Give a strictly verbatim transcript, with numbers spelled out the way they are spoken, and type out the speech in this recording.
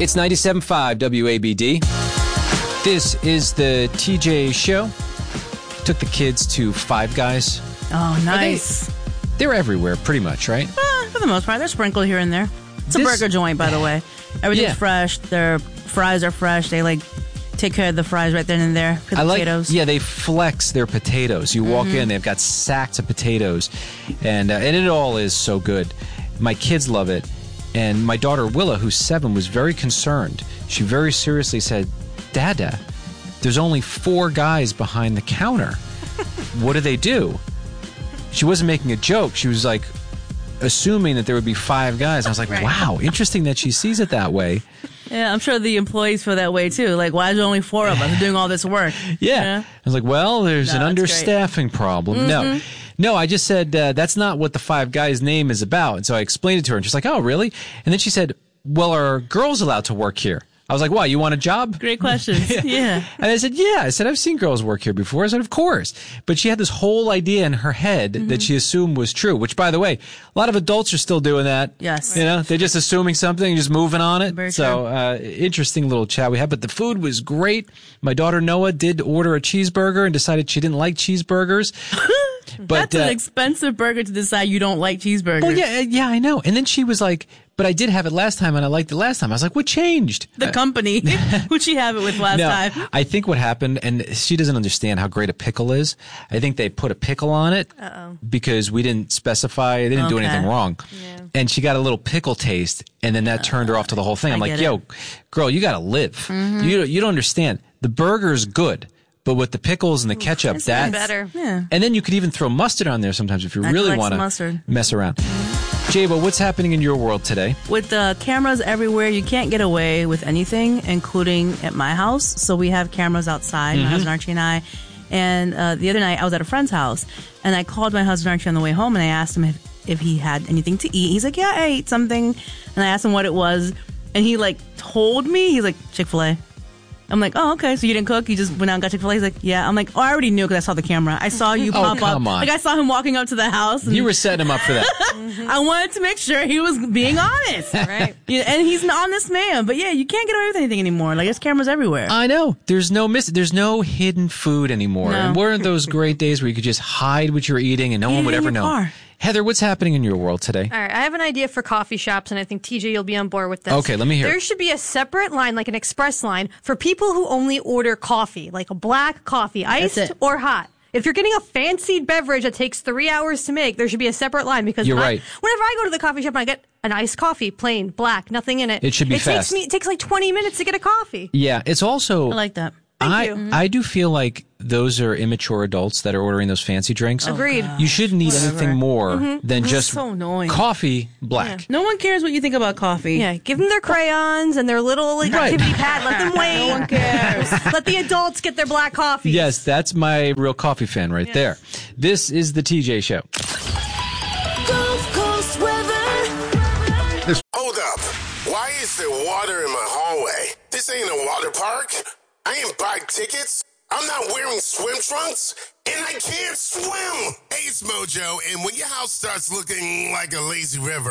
It's ninety-seven point five W A B D. This is the T J Show. Took the kids to Five Guys. Oh, nice. They, they're everywhere, pretty much, right? Uh, for the most part. They're sprinkled here and there. It's This- a burger joint, by the way. Everything's Yeah. fresh. Their fries are fresh. They, like, take care of the fries right then and there. For the I like, potatoes. yeah, they flex their potatoes. You walk in, they've got sacks of potatoes, and uh, and it all is so good. My kids love it, and my daughter Willa, who's seven, was very concerned. She very seriously said, "Dada, there's only four guys behind the counter. What do they do?" She wasn't making a joke. She was like assuming that there would be five guys. I was like, Right. wow, interesting that she sees it that way. Yeah, I'm sure the employees feel that way, too. Like, why is there only four of us doing all this work? Yeah. Yeah. I was like, well, there's No, an that's great. understaffing problem. No. No, I just said, uh, that's not what the Five Guys name is about. And so I explained it to her, and she's like, oh, really? And then she said, well, are girls allowed to work here? I was like, why, you want a job? Great questions. Yeah. And I said, yeah. I said, I've seen girls work here before. I said, of course. But she had this whole idea in her head Mm-hmm. that she assumed was true, which, by the way, a lot of adults are still doing that. Yes. You know, they're just assuming something and just moving on it. Very so, uh, interesting little chat we had. But the food was great. My daughter Noah did order a cheeseburger and decided she didn't like cheeseburgers. But, That's an uh, expensive burger to decide you don't like cheeseburgers. well, yeah, yeah, I know. And then she was like, but I did have it last time and I liked it last time. I was like, what changed? The company. Who'd she have it with last No, time? I think what happened, and she doesn't understand how great a pickle is. I think they put a pickle on it Uh-oh. because we didn't specify, they didn't do Okay. anything wrong. And she got a little pickle taste, and then that turned her off to the whole thing. I I'm like, get it. yo, girl, you got to live. Mm-hmm. You, you don't understand. The burger's good, but with the pickles and the ketchup, it's that's better. Yeah. And then you could even throw mustard on there sometimes if you I really collect want to mustard. mess around. Jabo, what's happening in your world today? With the cameras everywhere, you can't get away with anything, including at my house. So we have cameras outside, Mm-hmm. my husband Archie and I. And uh, the other night, I was at a friend's house, and I called my husband Archie on the way home, and I asked him if, if he had anything to eat. He's like, yeah, I ate something. And I asked him what it was, and he, like, told me. He's like, Chick-fil-A. I'm like, oh, okay, so you didn't cook? You just went out and got Chick-fil-A? He's like, yeah. I'm like, oh, I already knew because I saw the camera. I saw you Oh, pop come up. on. Like, I saw him walking up to the house. And You were setting him up for that. I wanted to make sure he was being honest. Right. Yeah, and he's an honest man. But yeah, you can't get away with anything anymore. Like, there's cameras everywhere. I know. There's no miss. There's no hidden food anymore. No. And weren't those great days where you could just hide what you're eating and no Eat one it would in ever your know? car. Heather, what's happening in your world today? All right, I have an idea for coffee shops, and I think T J, you'll be on board with this. Okay, let me hear it. There should be a separate line, like an express line, for people who only order coffee, like a black coffee, iced it. or hot. If you're getting a fancied beverage that takes three hours to make, there should be a separate line because You're when I- right. whenever I go to the coffee shop and I get an iced coffee, plain, black, nothing in it. It should be it fast. Takes me, it takes like twenty minutes to get a coffee. Yeah, it's also. I like that. I, you. I do feel like those are immature adults that are ordering those fancy drinks. Agreed. You shouldn't eat anything more than just so annoying. coffee black. No one cares what you think about coffee. Yeah, give them their crayons and their little like, Right. activity pad. Let them wait. No one cares. Let the adults get their black coffee. Yes, that's my real coffee fan right there. This is the T J Show. Gulf Coast weather. Hold up. Why is there water in my hallway? This ain't a water park. I ain't buy tickets. I'm not wearing swim trunks. And I can't swim. Hey, it's Mojo. And when your house starts looking like a lazy river,